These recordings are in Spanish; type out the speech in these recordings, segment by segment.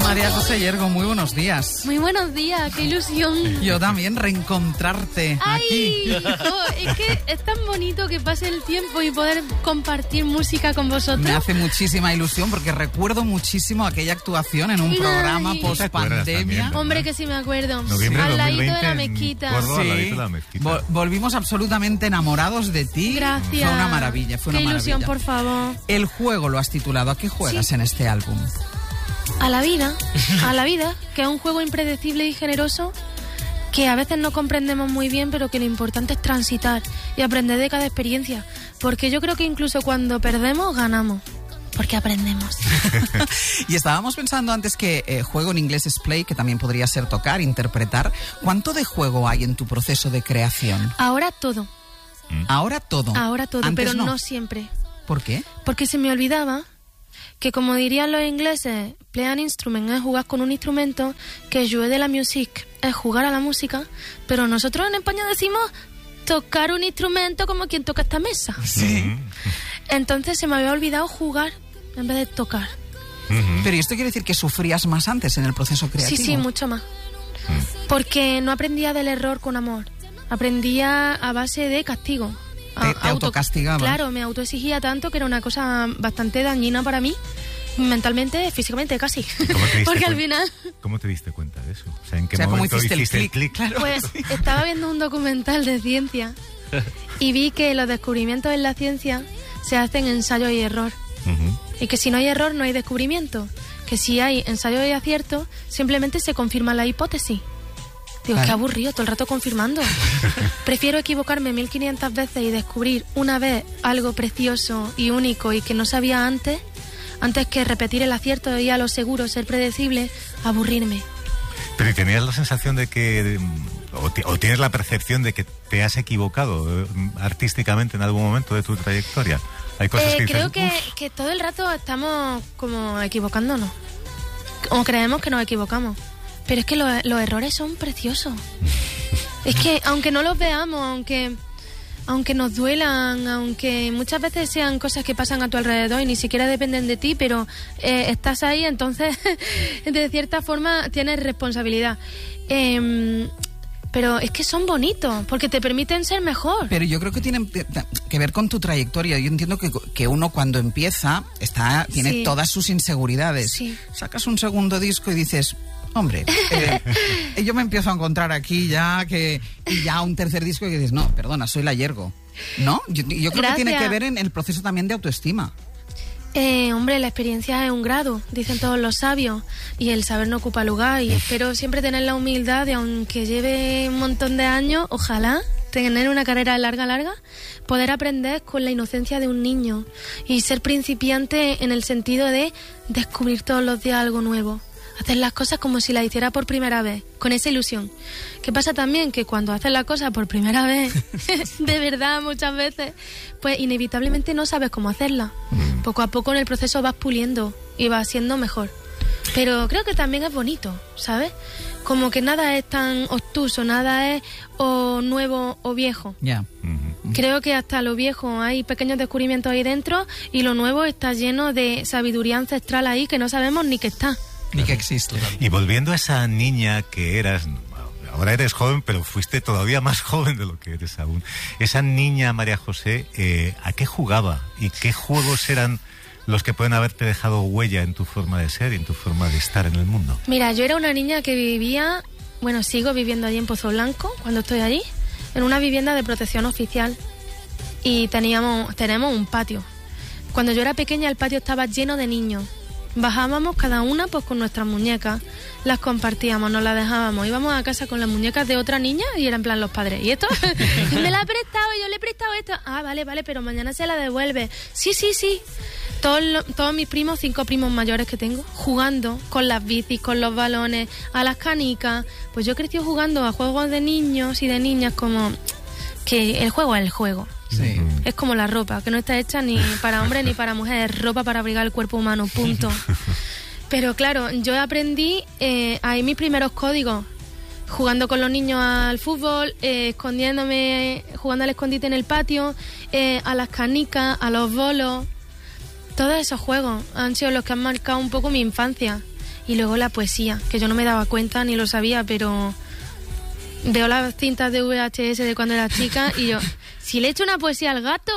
María José Yergo, muy buenos días. Muy buenos días, qué ilusión. Yo también, reencontrarte aquí. Es que es tan bonito que pase el tiempo y poder compartir música con vosotros. Me hace muchísima ilusión porque recuerdo muchísimo aquella actuación en un programa post-pandemia. Hombre, que sí me acuerdo. Noviembre al ladito 2020, de la mezquita. Córdoba, al ladito de la mezquita. Volvimos absolutamente enamorados de ti. Gracias. Fue una maravilla, Qué ilusión, por favor. El juego lo has titulado. ¿A qué juegas en este álbum? A la vida, que es un juego impredecible y generoso que a veces no comprendemos muy bien, pero que lo importante es transitar y aprender de cada experiencia. Porque yo creo que incluso cuando perdemos, ganamos. Porque aprendemos. Y estábamos pensando antes que juego en inglés es play, que también podría ser tocar, interpretar. ¿Cuánto de juego hay en tu proceso de creación? Ahora todo. Ahora todo. Ahora todo, Antes pero no siempre. ¿Por qué? Porque se me olvidaba que, como dirían los ingleses, play an instrument es jugar con un instrumento, que jouer de la musique es jugar a la música, pero nosotros en España decimos tocar un instrumento como quien toca esta mesa. Sí. Entonces se me había olvidado jugar en vez de tocar. Pero ¿esto quiere decir que sufrías más antes en el proceso creativo? Sí, mucho más. Porque no aprendía del error con amor. Aprendía a base de castigo. Te autocastigaba. Claro, me autoexigía tanto que era una cosa bastante dañina para mí, mentalmente, físicamente, casi. Porque al final... ¿Cómo te diste cuenta de eso? O sea, ¿en qué ¿cómo momento hiciste el clic? Claro. Pues estaba viendo un documental de ciencia y vi que los descubrimientos en la ciencia se hacen ensayo y error. Y que si no hay error, no hay descubrimiento. Que si hay ensayo y acierto, simplemente se confirma la hipótesis. Digo, claro. Qué aburrido, todo el rato confirmando. Prefiero equivocarme 1500 veces y descubrir una vez algo precioso y único y que no sabía antes que repetir el acierto y a lo seguro, ser predecible, aburrirme. Pero ¿y tenías la sensación de que, o tienes la percepción de que te has equivocado artísticamente en algún momento de tu trayectoria? Hay cosas que creo dices, que todo el rato estamos como equivocándonos. O creemos que nos equivocamos. Pero es que los errores son preciosos. Es que aunque no los veamos, aunque nos duelan, aunque muchas veces sean cosas que pasan a tu alrededor y ni siquiera dependen de ti, pero estás ahí, entonces de cierta forma tienes responsabilidad. Pero es que son bonitos, porque te permiten ser mejor. Pero yo creo que tienen que ver con tu trayectoria. Yo entiendo que uno cuando empieza tiene todas sus inseguridades. Sí. Sacas un segundo disco y dices... Hombre, yo me empiezo a encontrar aquí y ya un tercer disco y dices, no, perdona, soy la Yergo. ¿No? Yo creo que tiene que ver en el proceso también de autoestima. Hombre, la experiencia es un grado, dicen todos los sabios, y el saber no ocupa lugar, y espero siempre tener la humildad de, aunque lleve un montón de años, ojalá tener una carrera larga, poder aprender con la inocencia de un niño y ser principiante en el sentido de descubrir todos los días algo nuevo. Hacer las cosas como si las hiciera por primera vez, con esa ilusión. ¿Qué pasa también? Que cuando haces las cosas por primera vez, de verdad, muchas veces, pues inevitablemente no sabes cómo hacerlas. Poco a poco en el proceso vas puliendo y vas siendo mejor. Pero creo que también es bonito, ¿sabes? Como que nada es tan obtuso, nada es o nuevo o viejo. Ya. Creo que hasta lo viejo hay pequeños descubrimientos ahí dentro y lo nuevo está lleno de sabiduría ancestral ahí que no sabemos ni que está. Ni que existe. Y volviendo a esa niña que eras, ahora eres joven, pero fuiste todavía más joven de lo que eres aún. Esa niña, María José, ¿a qué jugaba? ¿Y qué juegos eran los que pueden haberte dejado huella en tu forma de ser y en tu forma de estar en el mundo? Mira, yo era una niña que vivía, sigo viviendo allí en Pozo Blanco, cuando estoy allí, en una vivienda de protección oficial. Y tenemos un patio. Cuando yo era pequeña, el patio estaba lleno de niños. Bajábamos cada una pues con nuestras muñecas, las compartíamos, nos las dejábamos, íbamos a casa con las muñecas de otra niña y eran en plan los padres. ¿Y esto? Me la ha prestado, yo le he prestado esto. Ah, vale, pero mañana se la devuelve. Sí. Todos mis primos, 5 primos mayores que tengo, jugando con las bicis, con los balones, a las canicas. Pues yo crecí jugando a juegos de niños y de niñas, como que el juego es el juego. Sí. Es como la ropa, que no está hecha ni para hombre ni para mujer, es ropa para abrigar el cuerpo humano, punto. Pero claro, yo aprendí ahí mis primeros códigos, jugando con los niños al fútbol, escondiéndome, jugando al escondite en el patio, a las canicas, a los bolos. Todos esos juegos han sido los que han marcado un poco mi infancia. Y luego la poesía, que yo no me daba cuenta ni lo sabía, pero veo las cintas de VHS de cuando era chica y yo, si le echo una poesía al gato.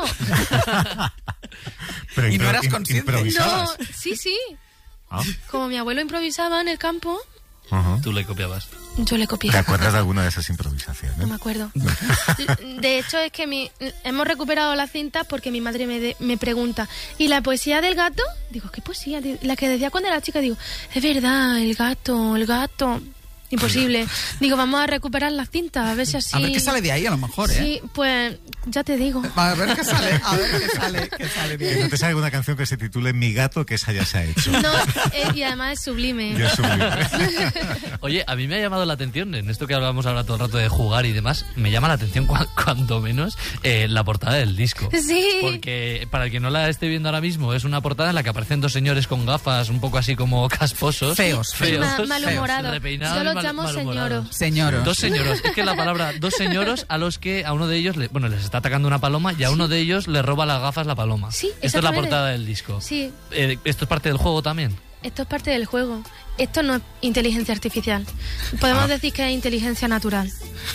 Pero ¿Y no eras consciente? No, sí. ¿Ah? Como mi abuelo improvisaba en el campo, Tú le copiabas. yo le copié. ¿Te acuerdas de alguna de esas improvisaciones? No me acuerdo. De hecho, es que hemos recuperado las cintas porque mi madre me pregunta, ¿y la poesía del gato? Digo, ¿qué poesía? La que decía cuando era chica. Digo, es verdad, el gato. Imposible. Digo, vamos a recuperar las cintas, a ver si así... A ver qué sale de ahí, a lo mejor, ¿eh? Sí, pues ya te digo. A ver qué sale de ahí. ¿No te sale alguna canción que se titule Mi gato, que esa ya se ha hecho? No, y además es sublime. Ya es sublime. Oye, a mí me ha llamado la atención, en esto que hablamos ahora todo el rato de jugar y demás, me llama la atención cuando menos la portada del disco. Sí. Porque para el que no la esté viendo ahora mismo, es una portada en la que aparecen dos señores con gafas un poco así como casposos. Feos. Malhumorados. Repeinados, Yo los llamo malhumorados. Señoros. Dos señoros. Es que la palabra dos señoros a los que a uno de ellos les está atacando una paloma y a uno de ellos le roba las gafas la paloma. Sí, Esto es la exactamente. portada del disco. Sí. ¿Esto es parte del juego también? Esto es parte del juego. Esto no es inteligencia artificial. Podemos decir que es inteligencia natural.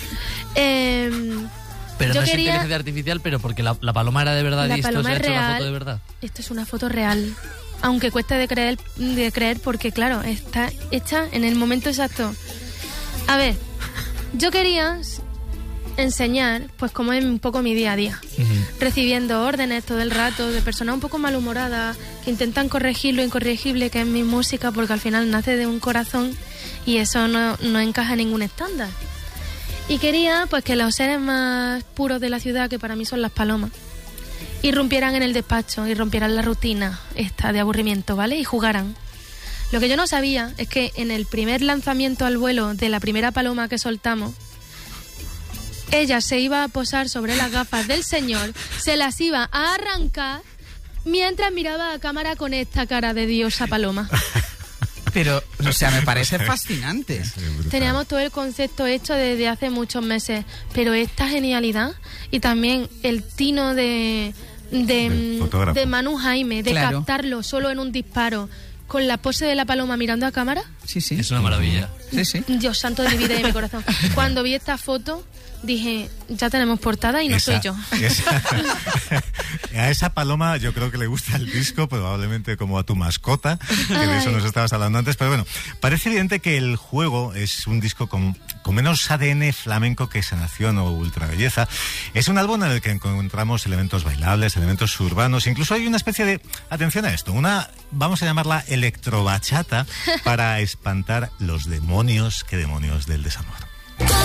Pero yo no es quería... inteligencia artificial, pero porque la paloma era de verdad La y esto se paloma ha es hecho la real. foto de verdad. Esto es una foto real. Aunque cueste de creer porque, claro, está hecha en el momento exacto. A ver, yo quería enseñar, pues, cómo es un poco mi día a día. Recibiendo órdenes todo el rato de personas un poco malhumoradas que intentan corregir lo incorregible que es mi música, porque al final nace de un corazón y eso no encaja en ningún estándar. Y quería, pues, que los seres más puros de la ciudad, que para mí son las palomas, irrumpieran en el despacho, irrumpieran la rutina esta de aburrimiento, ¿vale? Y jugaran. Lo que yo no sabía es que en el primer lanzamiento al vuelo de la primera paloma que soltamos, ella se iba a posar sobre las gafas del señor, se las iba a arrancar mientras miraba a cámara con esta cara de diosa paloma. Pero, o sea, me parece fascinante. Teníamos todo el concepto hecho desde hace muchos meses, pero esta genialidad y también el tino de Manu Jaime, de Claro. captarlo solo en un disparo, con la pose de la paloma mirando a cámara. Sí. Es una maravilla. Sí. Dios santo de mi vida y de mi corazón. Cuando vi esta foto, dije, ya tenemos portada y no soy yo. A esa paloma yo creo que le gusta el disco, probablemente como a tu mascota, que de eso nos estabas hablando antes. Pero bueno, parece evidente que el juego es un disco con menos ADN flamenco que Sanación o Ultra Belleza. Es un álbum en el que encontramos elementos bailables, elementos urbanos. Incluso hay una especie de, atención a esto, vamos a llamarla electrobachata para espantar los demonios, qué demonios del desamor.